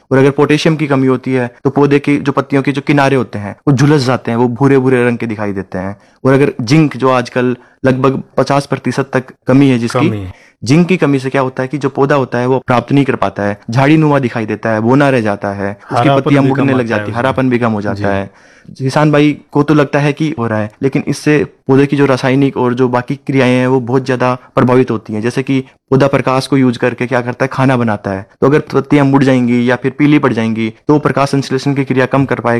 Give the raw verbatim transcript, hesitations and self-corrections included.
और अगर पोटेशियम की कमी होती है तो पौधे की जो पत्तियों के जो किनारे होते हैं वो झुलस जाते हैं, वो भूरे भूरे रंग के दिखाई देते हैं। और अगर जिंक जो आजकल लगभग पचास प्रतिशत तक कमी है जिसकी, कमी। जिंक की कमी से क्या होता है कि जो पौधा होता है वो प्राप्त नहीं कर पाता है, झाड़ी नुमा दिखाई देता है, बोना रह जाता है, उसकी हरापन पत्तियां भी मुड़ने कम लग आता है जाती है, उसमें। हरापन भी कम हो जी। जाता है। किसान भाई को तो लगता है कि हो रहा है, लेकिन इससे पौधे की जो रासायनिक और जो बाकी क्रियाएं हैं वो बहुत ज्यादा प्रभावित होती हैं। जैसे कि पौधा प्रकाश को यूज करके क्या करता है, खाना बनाता है, तो अगर पत्तियां मुड़ जाएंगी या फिर पीली पड़ जाएंगी तो वो प्रकाश संश्लेषण की क्रिया कम कर पाएगा,